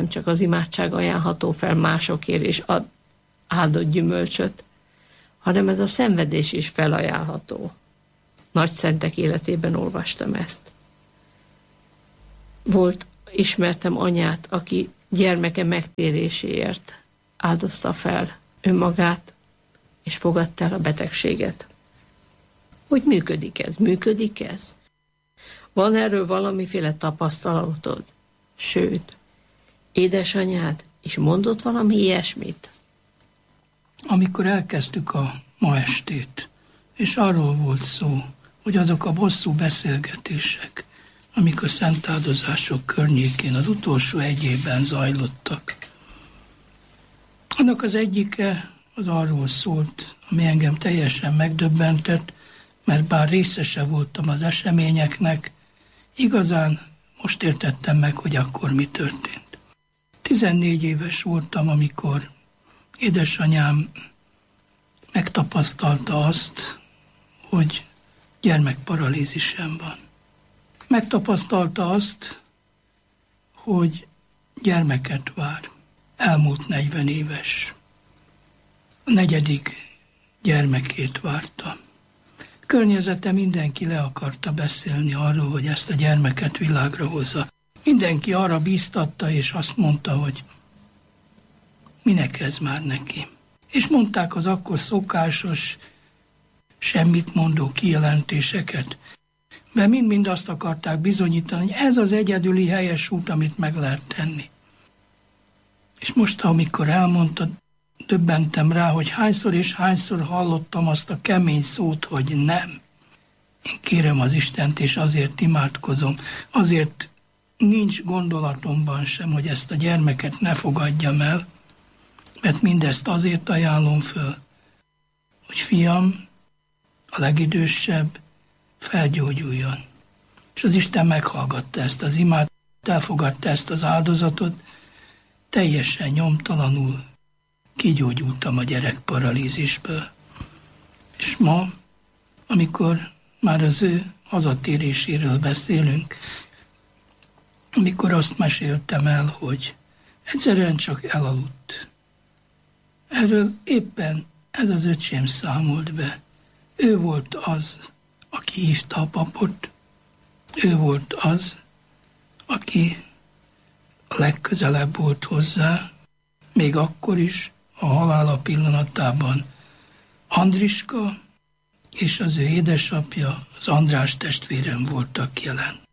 nem csak az imádság ajánlható fel másokért és áldott gyümölcsöt, hanem ez a szenvedés is felajánlható. Nagy szentek életében olvastam ezt. Ismertem anyát, aki gyermeke megtéréséért áldozta fel önmagát, és fogadta el a betegséget. Hogy működik ez? Működik ez? Van erről valamiféle tapasztalatod? Sőt, édesanyád is mondott valami ilyesmit? Amikor elkezdtük a ma estét, és arról volt szó, hogy azok a bosszú beszélgetések, amik a szentáldozások környékén az utolsó egy évben zajlottak. Annak az egyike az arról szólt, ami engem teljesen megdöbbentett, mert bár részese voltam az eseményeknek, igazán most értettem meg, hogy akkor mi történt. 14 éves voltam, amikor édesanyám megtapasztalta azt, hogy gyermekparalízisem van. Megtapasztalta azt, hogy gyermeket vár. Elmúlt 40 éves. A 4. gyermekét várta. Környezete mindenki le akarta beszélni arról, hogy ezt a gyermeket világra hozza. Mindenki arra bíztatta, és azt mondta, hogy minek ez már neki. És mondták az akkor szokásos, semmit mondó kijelentéseket, mert mind azt akarták bizonyítani, hogy ez az egyedüli helyes út, amit meg lehet tenni. És most, amikor elmondta, döbbentem rá, hogy hányszor és hányszor hallottam azt a kemény szót, hogy nem. Én kérem az Istent, és azért imádkozom, azért nincs gondolatomban sem, hogy ezt a gyermeket ne fogadjam el, mert mindezt azért ajánlom föl, hogy fiam, a legidősebb, felgyógyuljon. És az Isten meghallgatta ezt az imát, elfogadta ezt az áldozatot, teljesen nyomtalanul kigyógyultam a gyerekparalízisből. És ma, amikor már az ő hazatéréséről beszélünk, amikor azt meséltem el, hogy egyszerűen csak elaludt. Erről éppen ez az öcsém számolt be. Ő volt az, aki hívta a papot. Ő volt az, aki a legközelebb volt hozzá, még akkor is, a halála pillanatában. Andriska és az ő édesapja, az András testvérem voltak jelen.